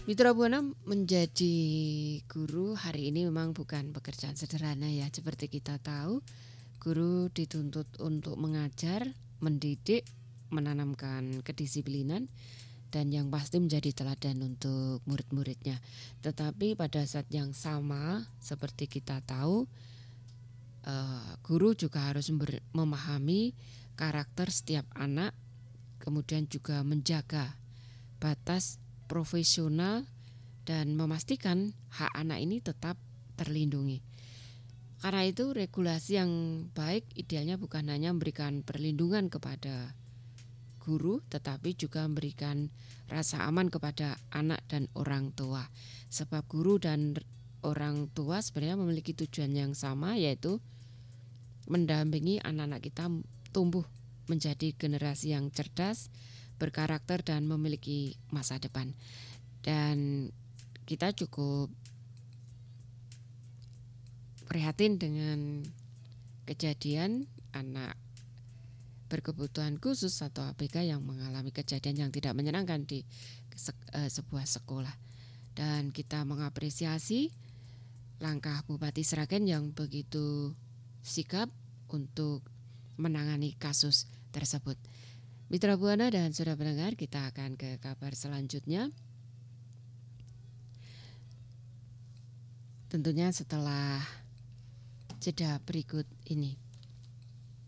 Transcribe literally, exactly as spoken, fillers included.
Mitra Buana, menjadi guru hari ini memang bukan pekerjaan sederhana ya. Seperti kita tahu, guru dituntut untuk mengajar, mendidik, menanamkan kedisiplinan, dan yang pasti menjadi teladan untuk murid-muridnya. Tetapi pada saat yang sama, seperti kita tahu, uh, guru juga harus member- memahami karakter setiap anak, kemudian juga menjaga batas profesional dan memastikan hak anak ini tetap terlindungi. Karena itu regulasi yang baik idealnya bukan hanya memberikan perlindungan kepada guru, tetapi juga memberikan rasa aman kepada anak dan orang tua. Sebab guru dan orang tua sebenarnya memiliki tujuan yang sama, yaitu mendampingi anak-anak kita tumbuh menjadi generasi yang cerdas, berkarakter, dan memiliki masa depan. Dan kita cukup prihatin dengan kejadian anak berkebutuhan khusus atau A B K yang mengalami kejadian yang tidak menyenangkan di uh, sebuah sekolah. Dan kita mengapresiasi langkah Bupati Sragen yang begitu sigap untuk menangani kasus tersebut. Mitra Buana dan saudara pendengar, kita akan ke kabar selanjutnya. Tentunya setelah jeda berikut ini.